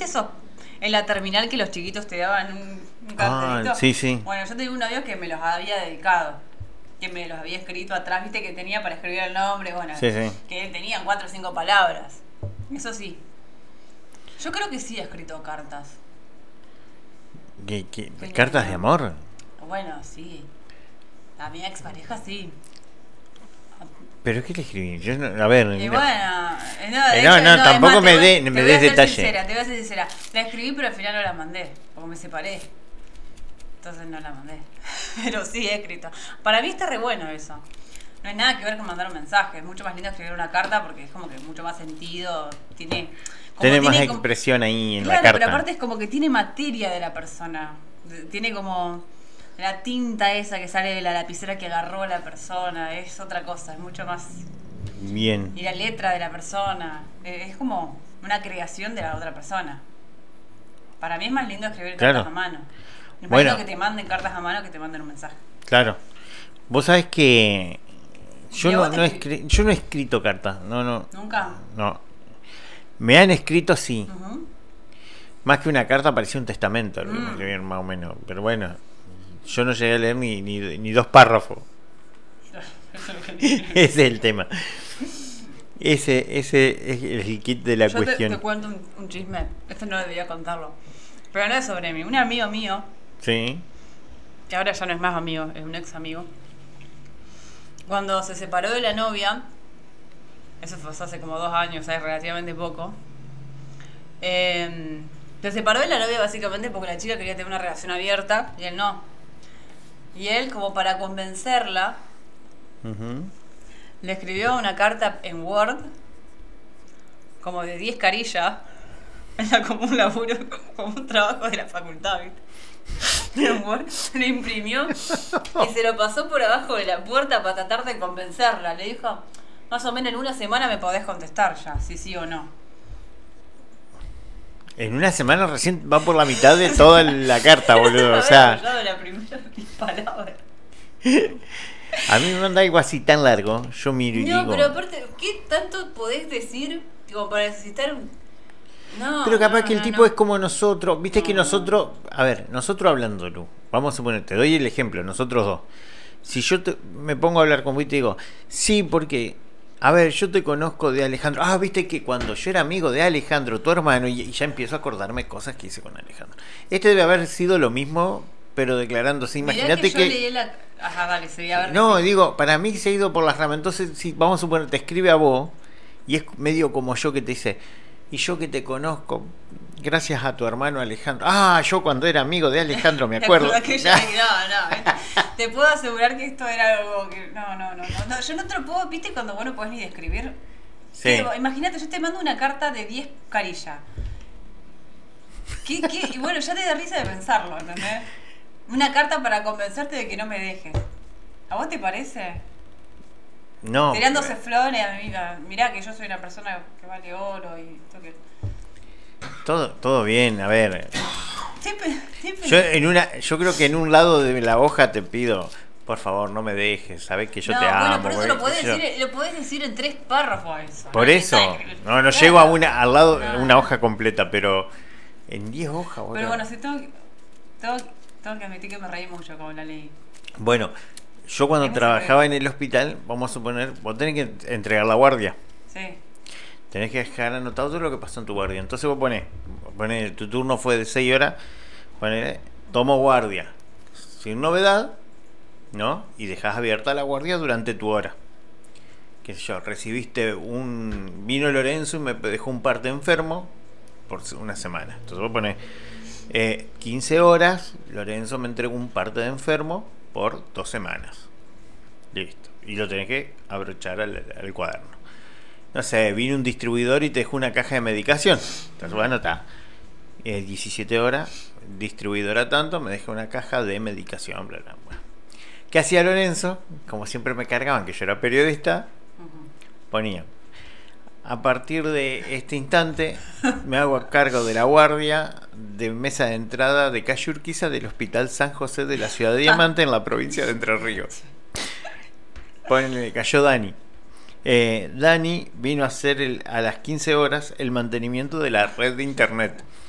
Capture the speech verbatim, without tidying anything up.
esos en la terminal que los chiquitos te daban un, un cartelito? Ah, sí, sí. Bueno, yo tenía un novio que me los había dedicado, que me los había escrito atrás, viste que tenía para escribir el nombre, bueno, Sí, sí. que tenían cuatro o cinco palabras. Eso sí. Yo creo que sí he escrito cartas. ¿Qué, qué, Qué ¿Cartas lindo. de amor? Bueno, sí. A mi expareja sí. ¿Pero qué le escribí? Yo no- a ver, Y no. bueno, eh, no, de Eh, no, hecho, no, es tampoco más, me te voy- dé- te me voy a des ser detalle. Sincera, te voy a ser sincera. La escribí, pero al final no la mandé, porque me separé. Entonces no la mandé. Pero sí he escrito. Para mí está re bueno eso. No hay nada que ver con mandar un mensaje. Es mucho más lindo escribir una carta porque es como que mucho más sentido. Tiene. Como Tiene más como- expresión ahí en Claro, la carta. pero aparte es como que tiene materia de la persona. De- Tiene como la tinta esa que sale de la lapicera que agarró la persona. Es otra cosa, es mucho más. Bien. Y la letra de la persona. eh, Es como una creación de la otra persona. Para mí es más lindo escribir Claro. cartas a mano. Es más Bueno. lindo que te manden cartas a mano que te manden un mensaje. Claro. Vos sabés que yo ¿Y a no, vos te no he escri- escri- yo no he escrito cartas. No, no. ¿Nunca? No. Me han escrito sí. Ujú. Más que una carta parecía un testamento lo que me Mm. escribieron más o menos. Pero bueno, yo no llegué a leer ni, ni, ni dos párrafos. Eso es lo que digo. Ese es el tema. Ese, ese es el kit de la Yo te, cuestión. te cuento un, un chisme. Esto no debería contarlo. Pero no es sobre mí. Un amigo mío, Sí. que ahora ya no es más amigo, es un ex amigo. Cuando se separó de la novia, eso fue hace como dos años, es relativamente poco. eh, se separó de la novia básicamente porque la chica quería tener una relación abierta y él no. Y él, como para convencerla, Ujú. le escribió una carta en Word, como de diez carillas. Era como un laburo, como un trabajo de la facultad, ¿viste? En Word, lo imprimió y se lo pasó por abajo de la puerta para tratar de convencerla. Le dijo, más o menos en una semana me podés contestar ya, si sí o no. En una semana recién va por la mitad de toda la carta, boludo. O sea, Había apoyado la primera palabra. a mí me manda algo así tan largo. Yo miro y No, digo. pero aparte, ¿qué tanto podés decir como para necesitar un... No, Pero capaz no, que el no, tipo no. es como nosotros. Viste No, que no. nosotros. A ver, nosotros hablando, Lu. Vamos a suponer, te doy el ejemplo, nosotros dos. Si yo te- me pongo a hablar con vos y te digo, sí, porque. A ver, yo te conozco de Alejandro. Ah, viste que cuando yo era amigo de Alejandro, tu hermano, y, y ya empiezo a acordarme cosas que hice con Alejandro. Este debe haber sido lo mismo, pero declarándose. Mirá Imagínate que, que. yo leí la... Ajá, dale, sí, a ver. No, sí. digo, para mí se ha ido por las ramas. Entonces, si vamos a suponer, te escribe a vos, y es medio como yo que te dice, y yo que te conozco, gracias a tu hermano Alejandro. Ah, yo cuando era amigo de Alejandro, me ¿Te acuerdo. acordás que yo leí? No, no, ¿viste? Te puedo asegurar que esto era algo que... No, no, no, no, no. Yo no te lo puedo, ¿viste? Cuando vos no podés ni describir. Sí. ¿Qué? Imagínate, yo te mando una carta de diez carillas. ¿Qué, qué? Y bueno, ya te da risa de pensarlo, ¿entendés? Una carta para convencerte de que no me dejes. ¿A vos te parece? No. Tirándose flores, amiga. Mirá que yo soy una persona que vale oro y esto que... Todo, todo bien, a ver. Siempre, siempre... Yo en una, yo creo que en un lado de la hoja te pido, por favor, no me dejes, sabés que yo no, te bueno, amo. por eso güey, lo podés, qué sé yo. decir, lo podés decir en tres párrafos eso. Por ¿no? eso, Necesitas escribir. no, no Claro. llego a una, al lado, No. una hoja completa, pero en diez hojas, boludo. Pero bueno, si tengo, que- tengo, tengo que admitir que me reí mucho con la ley. Bueno, yo cuando Hemos trabajaba en el hospital, vamos a suponer, vos tenés que entregar la guardia. Sí. Tenés que dejar anotado todo lo que pasó en tu guardia. Entonces vos ponés, ponés tu turno fue de seis horas, ponés, tomo guardia. Sin novedad, ¿no? Y dejás abierta la guardia durante tu hora. Qué sé yo, recibiste un... Vino Lorenzo y me dejó un parte enfermo por una semana. Entonces vos ponés eh, quince horas, Lorenzo me entregó un parte de enfermo por dos semanas. Listo. Y lo tenés que abrochar al, al cuaderno. No sé, vino un distribuidor y te dejó una caja de medicación. Entonces, bueno, está. Eh, diecisiete horas, distribuidora tanto, me dejó una caja de medicación, bla, bla, bla. ¿Qué hacía Lorenzo? Como siempre me cargaban que yo era periodista, Ujú. ponía: a partir de este instante me hago a cargo de la guardia de mesa de entrada de calle Urquiza del Hospital San José de la Ciudad de Diamante en la provincia de Entre Ríos. Ponele, cayó Dani. Eh, Dani vino a hacer el, a las quince horas el mantenimiento de la red de internet.